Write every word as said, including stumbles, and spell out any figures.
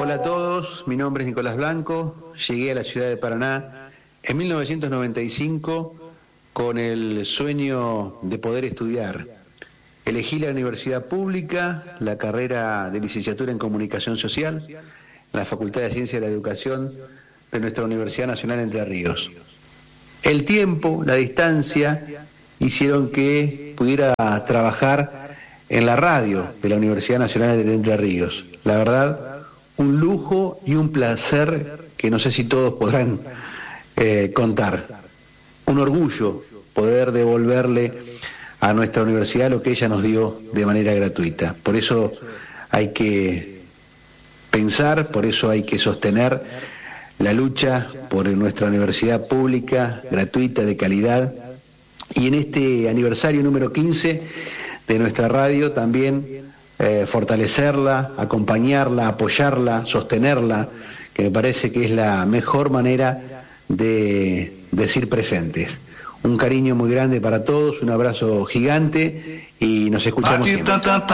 Hola a todos, mi nombre es Nicolás Blanco, llegué a la ciudad de Paraná en mil novecientos noventa y cinco con el sueño de poder estudiar. Elegí la universidad pública, la carrera de licenciatura en Comunicación Social, en la Facultad de Ciencia de la Educación de nuestra Universidad Nacional Entre Ríos. El tiempo, la distancia, hicieron que pudiera trabajar en la radio de la Universidad Nacional de Entre Ríos. La verdad, un lujo y un placer que no sé si todos podrán eh, contar. Un orgullo poder devolverle a nuestra universidad lo que ella nos dio de manera gratuita. Por eso hay que pensar, por eso hay que sostener la lucha por nuestra universidad pública, gratuita, de calidad. Y en este aniversario número quince de nuestra radio también eh, fortalecerla, acompañarla, apoyarla, sostenerla, que me parece que es la mejor manera de decir presentes. Un cariño muy grande para todos, un abrazo gigante y nos escuchamos siempre.